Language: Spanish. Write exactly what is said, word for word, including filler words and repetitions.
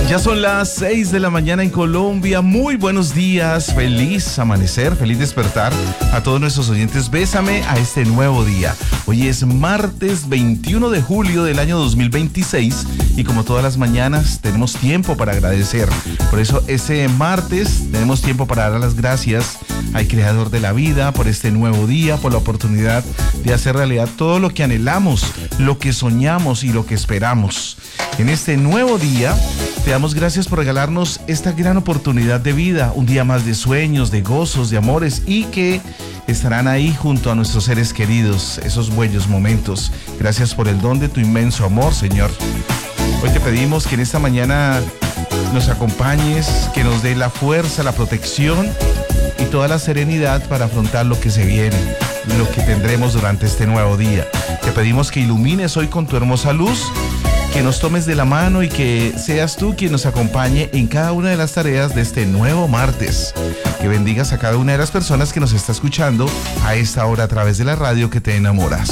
Ya son las seis de la mañana en Colombia. Muy buenos días, feliz amanecer, feliz despertar a todos nuestros oyentes. Bésame a este nuevo día. Hoy es martes veintiuno de julio del año dos mil veintiséis y como todas las mañanas tenemos tiempo para agradecer. Por eso ese martes tenemos tiempo para dar las gracias al Creador de la vida por este nuevo día, por la oportunidad de hacer realidad todo lo que anhelamos, lo que soñamos y lo que esperamos. En este nuevo día te damos gracias por regalarnos esta gran oportunidad de vida, un día más de sueños, de gozos, de amores y que estarán ahí junto a nuestros seres queridos, esos buenos momentos. Gracias por el don de tu inmenso amor, Señor. Hoy te pedimos que en esta mañana nos acompañes, que nos dé la fuerza, la protección y toda la serenidad para afrontar lo que se viene, lo que tendremos durante este nuevo día. Te pedimos que ilumines hoy con tu hermosa luz, que nos tomes de la mano y que seas tú quien nos acompañe en cada una de las tareas de este nuevo martes. Que bendigas a cada una de las personas que nos está escuchando a esta hora a través de la radio que te enamoras.